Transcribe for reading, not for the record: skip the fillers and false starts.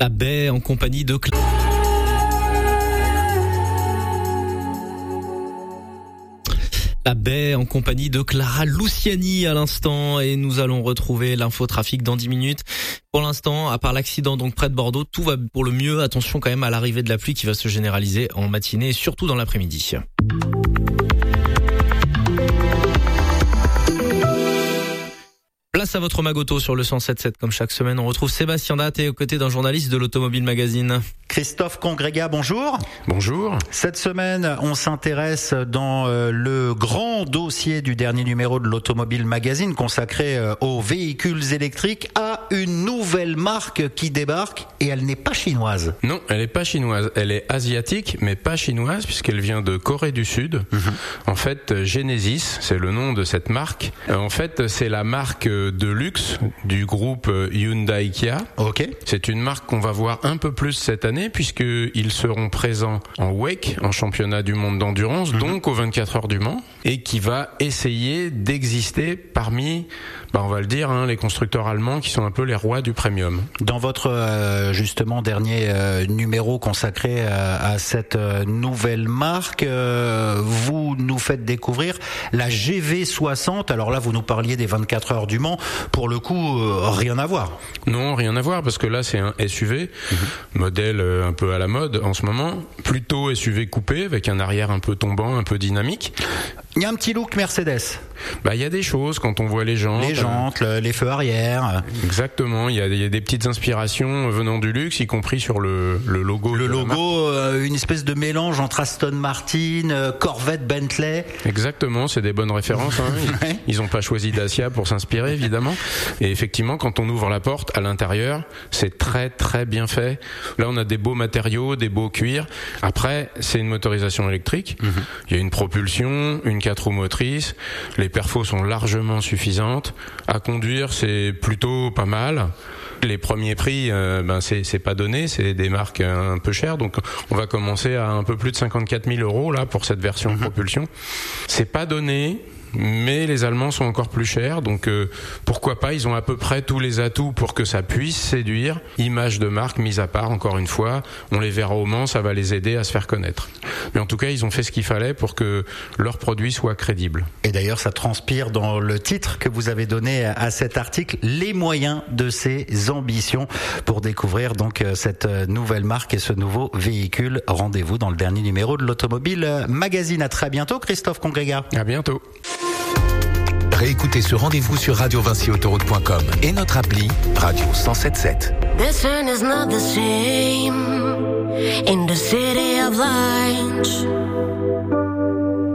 La Baie en compagnie de La Baie en compagnie de Clara Luciani à l'instant, et nous allons retrouver l'infotrafic dans 10 minutes. Pour l'instant, à part l'accident donc près de Bordeaux, tout va pour le mieux. Attention quand même à l'arrivée de la pluie qui va se généraliser en matinée et surtout dans l'après-midi. Place à votre Magoto sur le 107.7. Comme chaque semaine, on retrouve Sébastien Daté aux côtés d'un journaliste de l'Automobile Magazine. Christophe Congrégat, bonjour. Bonjour. Cette semaine, on s'intéresse dans le grand dossier du dernier numéro de l'Automobile Magazine consacré aux véhicules électriques à une nouvelle marque qui débarque, et elle n'est pas chinoise. Non, elle n'est pas chinoise. Elle est asiatique, mais pas chinoise puisqu'elle vient de Corée du Sud. En fait, Genesis, c'est le nom de cette marque. En fait, c'est la marque de luxe du groupe Hyundai Kia. Ok. C'est une marque qu'on va voir un peu plus cette année puisqu'ils seront présents en WEC, en championnat du monde d'endurance, donc aux 24 heures du Mans, et qui va essayer d'exister parmi, on va le dire, les constructeurs allemands qui sont un peu les rois du premium. Dans votre justement dernier numéro consacré à cette nouvelle marque, vous nous faites découvrir la GV60. Alors là, vous nous parliez des 24 heures du Mans. Pour le coup, rien à voir. Non, rien à voir, parce que là, c'est un SUV, modèle un peu à la mode en ce moment, plutôt SUV coupé, avec un arrière un peu tombant, un peu dynamique. Il y a un petit look Mercedes. Il y a des choses quand on voit les jantes. Les jantes, les feux arrière. Exactement, il y a des petites inspirations venant du luxe, y compris sur le logo. Le logo, une espèce de mélange entre Aston Martin, Corvette, Bentley. Exactement, c'est des bonnes références. Ils n'ont pas choisi Dacia pour s'inspirer, évidemment. Et effectivement, quand on ouvre la porte, à l'intérieur, c'est très très bien fait. Là, on a des beaux matériaux, des beaux cuirs. Après, c'est une motorisation électrique. Il y a une propulsion, une 4 roues motrices. Les perfos sont largement suffisantes. À conduire, c'est plutôt pas mal. Les premiers prix, c'est pas donné, c'est des marques un peu chères, donc on va commencer à un peu plus de 54 000 € là pour cette version propulsion. C'est pas donné, mais les Allemands sont encore plus chers, donc pourquoi pas, ils ont à peu près tous les atouts pour que ça puisse séduire. Image de marque mise à part, encore une fois, on les verra au Mans, ça va les aider à se faire connaître. Mais en tout cas, ils ont fait ce qu'il fallait pour que leurs produits soient crédibles. Et d'ailleurs, ça transpire dans le titre que vous avez donné à cet article, les moyens de ses ambitions. Pour découvrir donc cette nouvelle marque et ce nouveau véhicule, rendez-vous dans le dernier numéro de l'Automobile Magazine. À très bientôt, Christophe Congrégat. À bientôt. Réécoutez ce rendez-vous sur radiovinciautoroute.com et notre appli Radio 107.7. This one is not the same in the city of lights.